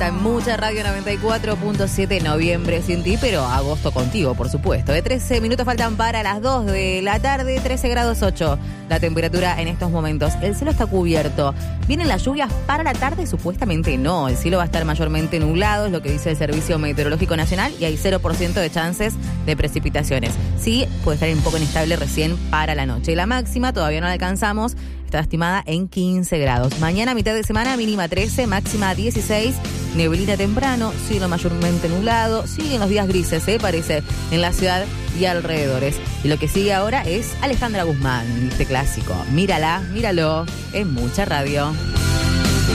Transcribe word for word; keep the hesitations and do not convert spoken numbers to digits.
Está en Mucha Radio noventa y cuatro punto siete, noviembre sin ti, pero agosto contigo, por supuesto. De trece minutos faltan para las dos de la tarde, trece grados ocho la temperatura en estos momentos. El cielo está cubierto. ¿Vienen las lluvias para la tarde? Supuestamente no. El cielo va a estar mayormente nublado, es lo que dice el Servicio Meteorológico Nacional, y hay cero por ciento de chances de precipitaciones. Sí, puede estar un poco inestable recién para la noche. La máxima todavía no la alcanzamos. Está estimada en quince grados. Mañana, mitad de semana, mínima trece, máxima dieciséis. Neblina temprano, cielo mayormente nublado. Siguen los días grises, ¿eh? Parece, en la ciudad y alrededores. Y lo que sigue ahora es Alejandra Guzmán, este clásico. Mírala, míralo, en Mucha Radio.